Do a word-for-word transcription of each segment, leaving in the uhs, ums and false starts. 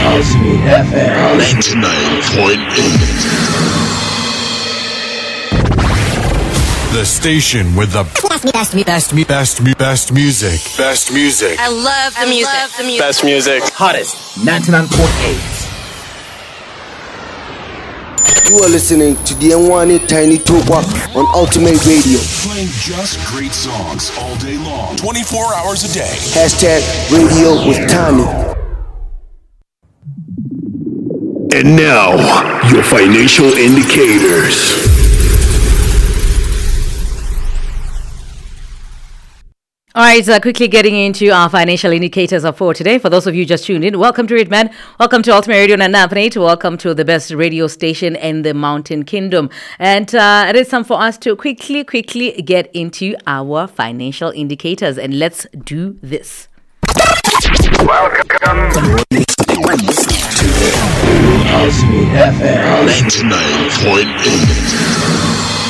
Ultimate F M ninety-nine point eight. The station with the best, best, best, best, best music. Best music. I love the music. Love the music. Best music. Hottest ninety-nine point eight. You are listening to the N one Tiny Talk on Ultimate Radio. Playing just great songs all day long, twenty-four hours a day. Hashtag Radio with Tiny. And now, your financial indicators. All right, so quickly getting into our financial indicators for today. For those of you just tuned in, welcome to it, man. Welcome to Ultimate Radio Nanapane. Welcome to the best radio station in the Mountain Kingdom. And uh, it is time for us to quickly, quickly get into our financial indicators. And let's do this. Welcome to Ultimate F M ninety-nine point eight.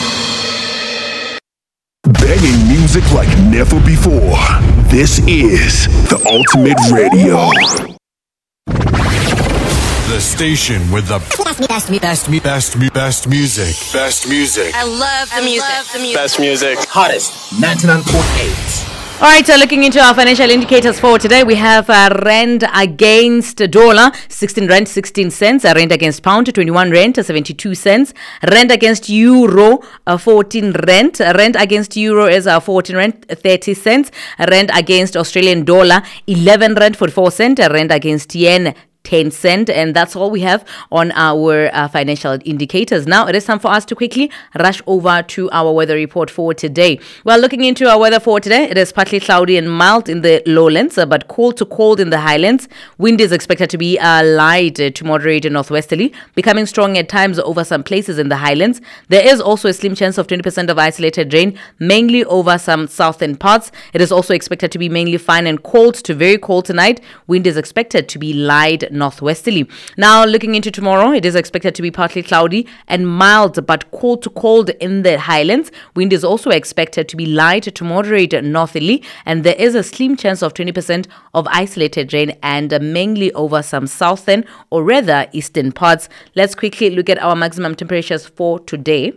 Banging music like never before. This is the Ultimate Radio. The station with the best, best, best, best music. Best music. I love the music. Love the music. Best music. Hottest ninety-nine point eight. All right, so looking into our financial indicators for today, we have uh, rand against dollar, sixteen rand, sixteen cents. Uh, rand against pound, twenty-one rand, seventy-two cents. Rand against euro, uh, fourteen rand. Uh, rand against euro is uh, fourteen rand, thirty cents. Uh, rand against Australian dollar, eleven rand, forty-four cents. Uh, rand against yen, ten cent, and that's all we have on our uh, financial indicators. Now it is time for us to quickly rush over to our weather report for today. Well, looking into our weather for today, it is partly cloudy and mild in the lowlands, uh, but cool to cold in the highlands. Wind is expected to be uh, light uh, to moderate and northwesterly, becoming strong at times over some places in the highlands. There is also a slim chance of twenty percent of isolated rain, mainly over some southern parts. It is also expected to be mainly fine and cold to very cold tonight. Wind is expected to be light northwesterly. Now looking into tomorrow, it is expected to be partly cloudy and mild but cold to cold in the highlands. Wind is also expected to be light to moderate northerly, and there is a slim chance of twenty percent of isolated rain and uh, mainly over some southern or rather eastern parts. Let's quickly look at our maximum temperatures for today.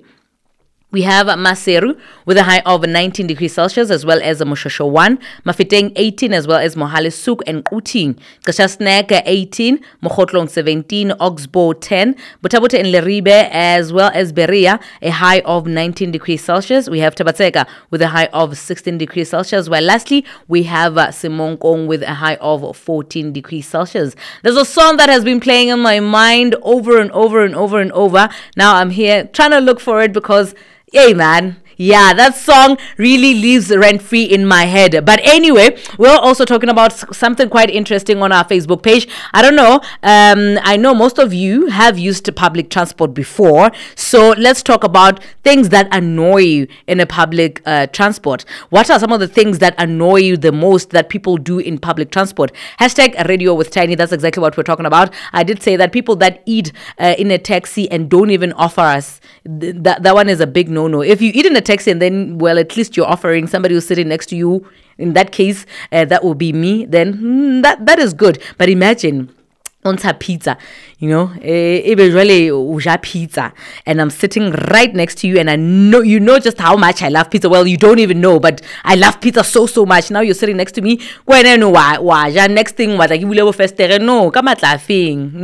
We have Maseru with a high of nineteen degrees Celsius, as well as Moshosho one, Mafeteng eighteen, as well as Mohale Souk and Kuting, Kashasnek eighteen, Mokotlong seventeen, Oxbow ten, Butabote and Leribe, as well as Berea, a high of nineteen degrees Celsius. We have Tabateka with a high of sixteen degrees Celsius, while lastly, we have uh, Simonkong with a high of fourteen degrees Celsius. There's a song that has been playing in my mind over and over and over and over. Now I'm here trying to look for it because hey man, yeah, that song really lives rent-free in my head. But anyway, we're also talking about something quite interesting on our Facebook page. I don't know, um, I know most of you have used public transport before. So let's talk about things that annoy you in a public uh, transport. What are some of the things that annoy you the most that people do in public transport? Hashtag Radio with Tiny, that's exactly what we're talking about. I did say that people that eat uh, in a taxi and don't even offer us, th- that, that one is a big no-no. If you eat in a taxi and then, well, at least you're offering somebody who's sitting next to you, in that case, uh, that will be me, then mm, that that is good. But imagine on pizza, you know, it was really pizza, and I'm sitting right next to you, and I know you know just how much I love pizza. Well, you don't even know, but I love pizza so so much. Now you're sitting next to me. When I know why, why? Next thing, what? Like you will first no, come at laughing.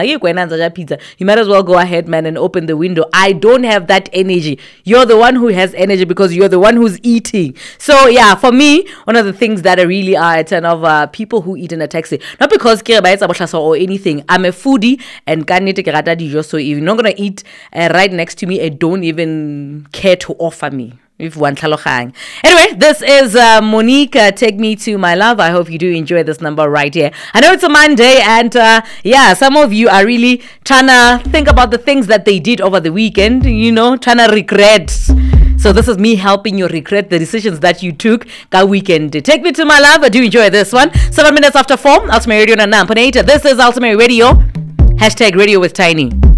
Pizza. You might as well go ahead, man, and open the window. I don't have that energy. You're the one who has energy because you're the one who's eating. So yeah, for me, one of the things that I really are a turn of uh, people who eat in a taxi, not because or any. Anything. I'm a foodie and can't eat a so if you're not gonna eat uh, right next to me, I don't even care to offer me. If one Anyway, this is uh, Monique. Uh, take me to my love. I hope you do enjoy this number right here. I know it's a Monday, and uh, yeah, some of you are really trying to think about the things that they did over the weekend. You know, trying to regret. So this is me helping you regret the decisions that you took that weekend. Take me to my love. I do enjoy this one. Seven minutes after four. Ultimate Radio Nanapane. This is Ultimate Radio. Hashtag Radio with Tiny.